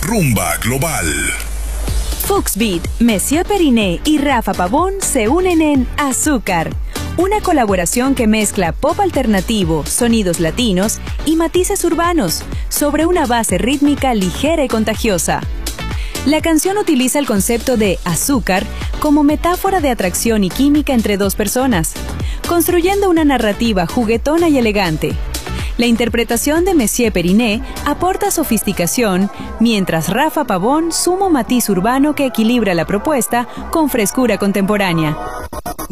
Rumba Global. Fuxbeat, Monsieur Periné y Rafa Pavón se unen en Azúcar, una colaboración que mezcla pop alternativo, sonidos latinos y matices urbanos sobre una base rítmica ligera y contagiosa. La canción utiliza el concepto de azúcar como metáfora de atracción y química entre dos personas, construyendo una narrativa juguetona y elegante. La interpretación de Monsieur Periné aporta sofisticación, mientras Rafa Pavón suma un matiz urbano que equilibra la propuesta con frescura contemporánea.